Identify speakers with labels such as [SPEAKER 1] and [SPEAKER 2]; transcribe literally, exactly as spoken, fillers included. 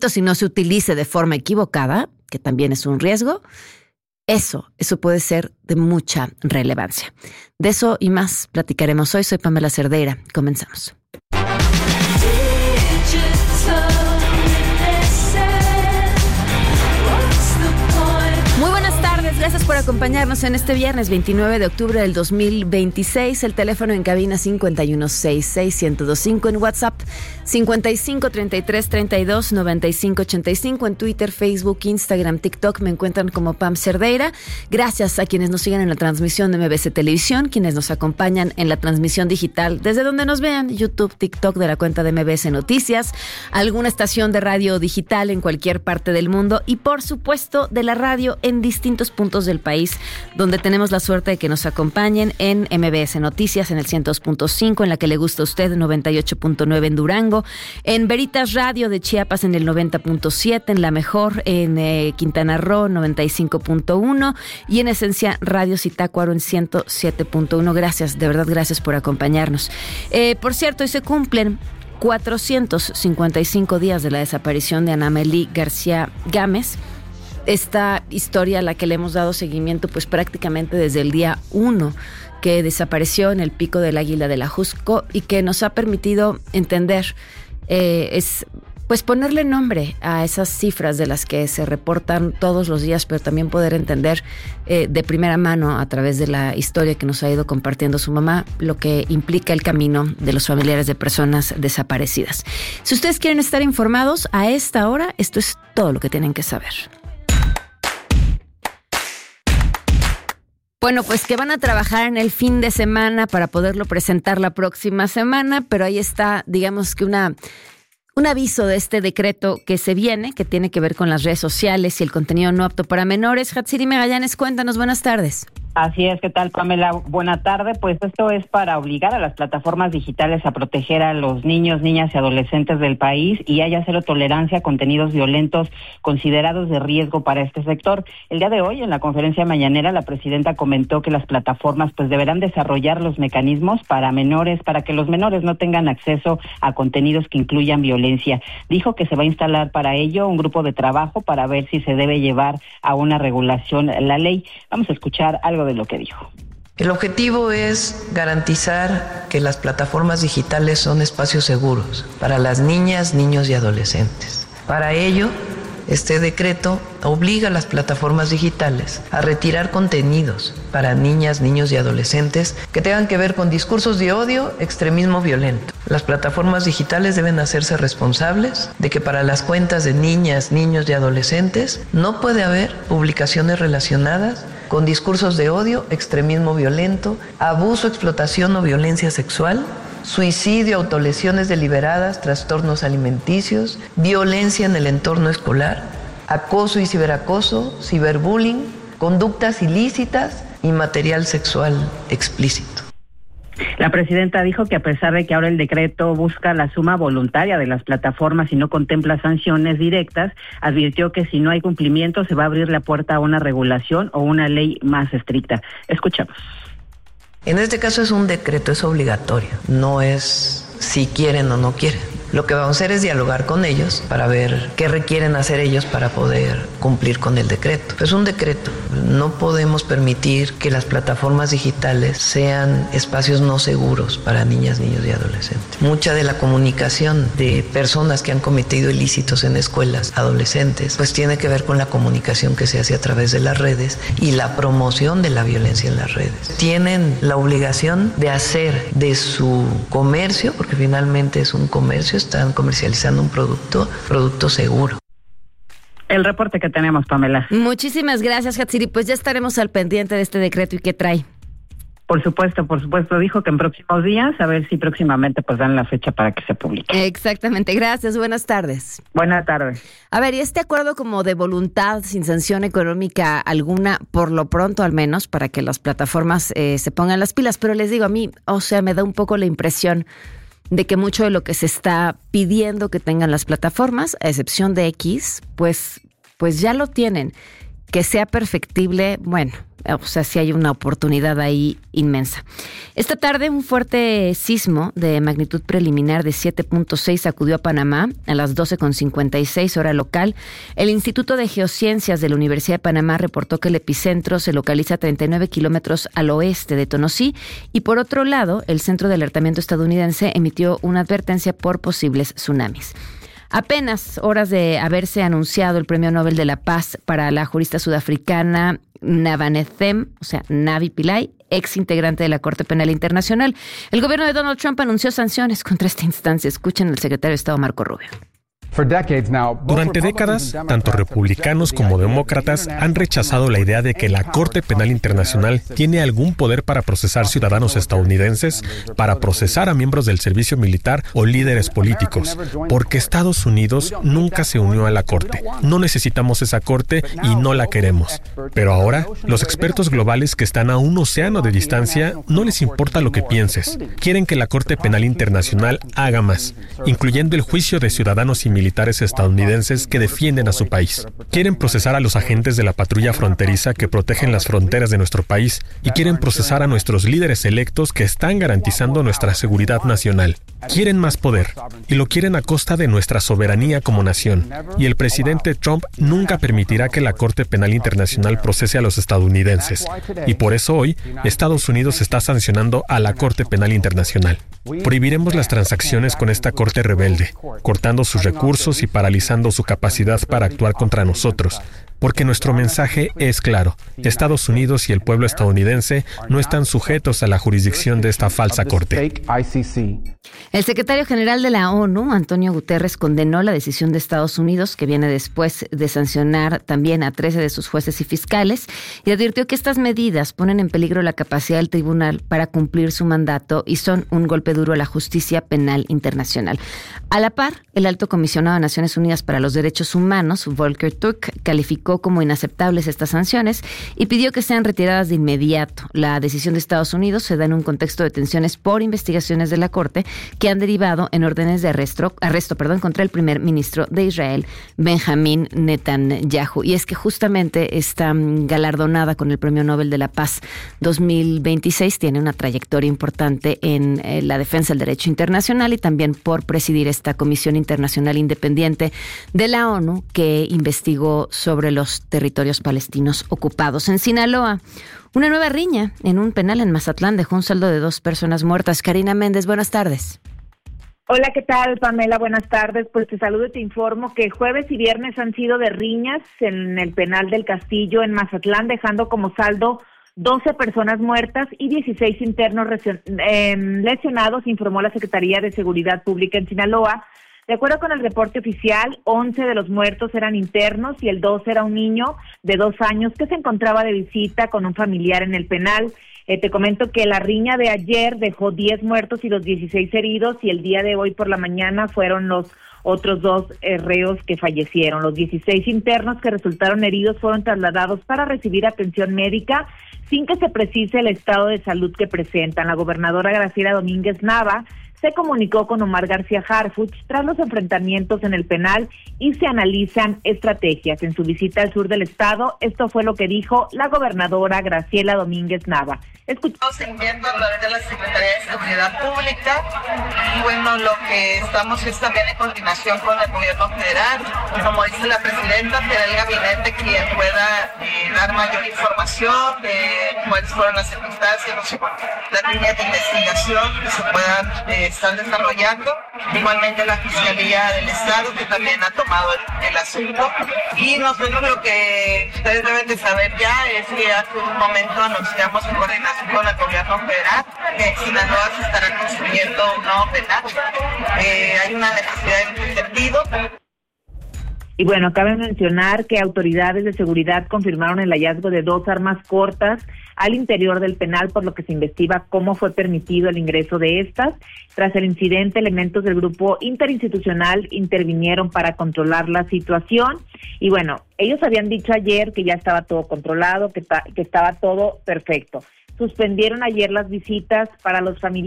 [SPEAKER 1] si no se utilice de forma equivocada, que también es un riesgo, eso, eso puede ser de mucha relevancia. De eso y más platicaremos hoy. Soy Pamela Cerdeira. Comenzamos. Gracias por acompañarnos en este viernes veintinueve de octubre del dos mil veintiséis. El teléfono en cabina cincuenta y uno sesenta y seis, uno cero dos cinco, en WhatsApp cincuenta y cinco, treinta y tres, treinta y dos, noventa y cinco, ochenta y cinco, en Twitter, Facebook, Instagram, TikTok me encuentran como Pam Cerdeira. Gracias a quienes nos siguen en la transmisión de M B C Televisión, quienes nos acompañan en la transmisión digital desde donde nos vean, YouTube, TikTok de la cuenta de M B C Noticias, alguna estación de radio digital en cualquier parte del mundo y por supuesto de la radio en distintos puntos del país, donde tenemos la suerte de que nos acompañen en M B S Noticias en el ciento dos punto cinco, en la que le gusta a usted, noventa y ocho punto nueve en Durango, en Veritas Radio de Chiapas en el noventa punto siete, en La Mejor en eh, Quintana Roo noventa y cinco punto uno y en Esencia Radio Zitácuaro en ciento siete punto uno. Gracias, de verdad, gracias por acompañarnos. Eh, por cierto, hoy se cumplen cuatrocientos cincuenta y cinco días de la desaparición de Anamelí García Gámez. Esta historia a la que le hemos dado seguimiento pues prácticamente desde el día uno que desapareció en el Pico del Águila de la Jusco y que nos ha permitido entender, eh, es pues ponerle nombre a esas cifras de las que se reportan todos los días, pero también poder entender eh, de primera mano a través de la historia que nos ha ido compartiendo su mamá, lo que implica el camino de los familiares de personas desaparecidas. Si ustedes quieren estar informados a esta hora, esto es todo lo que tienen que saber. Bueno, pues que van a trabajar en el fin de semana para poderlo presentar la próxima semana, pero ahí está, digamos que una, un aviso de este decreto que se viene, que tiene que ver con las redes sociales y el contenido no apto para menores. Hatsiri Magallanes, cuéntanos, buenas tardes.
[SPEAKER 2] Así es, ¿qué tal, Pamela? Buena tarde. Pues esto es para obligar a las plataformas digitales a proteger a los niños, niñas y adolescentes del país y haya cero tolerancia a contenidos violentos considerados de riesgo para este sector. El día de hoy, en la conferencia mañanera, la presidenta comentó que las plataformas pues deberán desarrollar los mecanismos para menores, para que los menores no tengan acceso a contenidos que incluyan violencia. Dijo que se va a instalar para ello un grupo de trabajo para ver si se debe llevar a una regulación la ley. Vamos a escuchar algo de lo que dijo.
[SPEAKER 3] El objetivo es garantizar que las plataformas digitales son espacios seguros para las niñas, niños y adolescentes. Para ello, este decreto obliga a las plataformas digitales a retirar contenidos para niñas, niños y adolescentes que tengan que ver con discursos de odio, extremismo violento. Las plataformas digitales deben hacerse responsables de que para las cuentas de niñas, niños y adolescentes no puede haber publicaciones relacionadas con discursos de odio, extremismo violento, abuso, explotación o violencia sexual, suicidio, autolesiones deliberadas, trastornos alimenticios, violencia en el entorno escolar, acoso y ciberacoso, ciberbullying, conductas ilícitas y material sexual explícito.
[SPEAKER 2] La presidenta dijo que a pesar de que ahora el decreto busca la suma voluntaria de las plataformas y no contempla sanciones directas, advirtió que si no hay cumplimiento se va a abrir la puerta a una regulación o una ley más estricta. Escuchamos.
[SPEAKER 3] En este caso es un decreto, es obligatorio, no es si quieren o no quieren. Lo que vamos a hacer es dialogar con ellos para ver qué requieren hacer ellos para poder cumplir con el decreto. Es un decreto. No podemos permitir que las plataformas digitales sean espacios no seguros para niñas, niños y adolescentes. Mucha de la comunicación de personas que han cometido ilícitos en escuelas, adolescentes, pues tiene que ver con la comunicación que se hace a través de las redes y la promoción de la violencia en las redes. Tienen la obligación de hacer de su comercio, porque finalmente es un comercio, están comercializando un producto, producto seguro.
[SPEAKER 2] El reporte que tenemos, Pamela.
[SPEAKER 1] Muchísimas gracias, Hatsiri. Pues ya estaremos al pendiente de este decreto y qué trae.
[SPEAKER 2] Por supuesto, por supuesto. Dijo que en próximos días, a ver si próximamente pues dan la fecha para que se publique.
[SPEAKER 1] Exactamente. Gracias. Buenas tardes.
[SPEAKER 2] Buenas tardes.
[SPEAKER 1] A ver, y este acuerdo como de voluntad sin sanción económica alguna, por lo pronto al menos, para que las plataformas eh, se pongan las pilas. Pero les digo, a mí, o sea, me da un poco la impresión de que mucho de lo que se está pidiendo que tengan las plataformas, a excepción de X, pues, pues ya lo tienen. que sea perfectible, bueno, o sea, sí hay una oportunidad ahí inmensa. Esta tarde un fuerte sismo de magnitud preliminar de siete punto seis sacudió a Panamá a las doce con cincuenta y seis hora local. El Instituto de Geociencias de la Universidad de Panamá reportó que el epicentro se localiza a treinta y nueve kilómetros al oeste de Tonosí y por otro lado, el Centro de Alertamiento estadounidense emitió una advertencia por posibles tsunamis. Apenas horas de haberse anunciado el Premio Nobel de la Paz para la jurista sudafricana Navanethem, o sea, Navi Pillay, ex integrante de la Corte Penal Internacional, el gobierno de Donald Trump anunció sanciones contra esta instancia. Escuchen al secretario de Estado, Marco Rubio.
[SPEAKER 4] Durante décadas, tanto republicanos como demócratas han rechazado la idea de que la Corte Penal Internacional tiene algún poder para procesar ciudadanos estadounidenses, para procesar a miembros del servicio militar o líderes políticos, porque Estados Unidos nunca se unió a la Corte. No necesitamos esa Corte y no la queremos. Pero ahora, los expertos globales que están a un océano de distancia no les importa lo que pienses. Quieren que la Corte Penal Internacional haga más, incluyendo el juicio de ciudadanos y militares militares estadounidenses que defienden a su país. Quieren procesar a los agentes de la patrulla fronteriza que protegen las fronteras de nuestro país y quieren procesar a nuestros líderes electos que están garantizando nuestra seguridad nacional. Quieren más poder y lo quieren a costa de nuestra soberanía como nación. Y el presidente Trump nunca permitirá que la Corte Penal Internacional procese a los estadounidenses. Y por eso hoy, Estados Unidos está sancionando a la Corte Penal Internacional. Prohibiremos las transacciones con esta corte rebelde, cortando sus recursos y paralizando su capacidad para actuar contra nosotros, porque nuestro mensaje es claro. Estados Unidos y el pueblo estadounidense no están sujetos a la jurisdicción de esta falsa corte.
[SPEAKER 1] El secretario general de la ONU, Antonio Guterres, condenó la decisión de Estados Unidos, que viene después de sancionar también a trece de sus jueces y fiscales, y advirtió que estas medidas ponen en peligro la capacidad del tribunal para cumplir su mandato y son un golpe duro a la justicia penal internacional. A la par, el alto comisionado de Naciones Unidas para los Derechos Humanos, Volker Turk, calificó como inaceptables estas sanciones y pidió que sean retiradas de inmediato. La decisión de Estados Unidos se da en un contexto de tensiones por investigaciones de la Corte que han derivado en órdenes de arresto, arresto perdón, contra el primer ministro de Israel, Benjamín Netanyahu. Y es que justamente esta galardonada con el Premio Nobel de la Paz dos mil veintiséis tiene una trayectoria importante en eh, la defensa del derecho internacional y también por presidir esta Comisión Internacional Independiente de la ONU que investigó sobre los territorios palestinos ocupados. En Sinaloa, una nueva riña en un penal en Mazatlán dejó un saldo de dos personas muertas. Karina Méndez, buenas tardes.
[SPEAKER 5] Hola, ¿qué tal, Pamela? Buenas tardes. Pues te saludo y te informo que jueves y viernes han sido de riñas en el penal del Castillo en Mazatlán, dejando como saldo doce personas muertas y dieciséis internos lesionados, informó la Secretaría de Seguridad Pública en Sinaloa. De acuerdo con el reporte oficial, once de los muertos eran internos y el doce era un niño de dos años que se encontraba de visita con un familiar en el penal. Eh, te comento que la riña de ayer dejó diez muertos y los dieciséis heridos y el día de hoy por la mañana fueron los otros dos eh, reos que fallecieron. Los dieciséis internos que resultaron heridos fueron trasladados para recibir atención médica sin que se precise el estado de salud que presentan. La gobernadora Graciela Domínguez Nava se comunicó con Omar García Harfuch tras los enfrentamientos en el penal y se analizan estrategias. En su visita al sur del estado, esto fue lo que dijo la gobernadora Graciela Domínguez Nava.
[SPEAKER 6] Estamos enviando a través de la Secretaría de Seguridad Pública y bueno, lo que estamos es también en coordinación con el gobierno federal. Como dice la presidenta, será el gabinete quien pueda eh, dar mayor información de cuáles fueron las circunstancias, las líneas de investigación que se puedan eh, estar desarrollando. Igualmente la Fiscalía del Estado, que también ha tomado el, el asunto. Y nosotros lo que ustedes deben de saber ya es que hace un momento anunciamos en coordinación con el gobierno federal que en Sinaloa se estará construyendo un nuevo penal. Eh, hay una necesidad en ese sentido.
[SPEAKER 5] Y bueno, cabe mencionar que autoridades de seguridad confirmaron el hallazgo de dos armas cortas al interior del penal, por lo que se investiga cómo fue permitido el ingreso de estas. Tras el incidente, elementos del grupo interinstitucional intervinieron para controlar la situación. Y bueno, ellos habían dicho ayer que ya estaba todo controlado, que, ta- que estaba todo perfecto. Suspendieron ayer las visitas para los familiares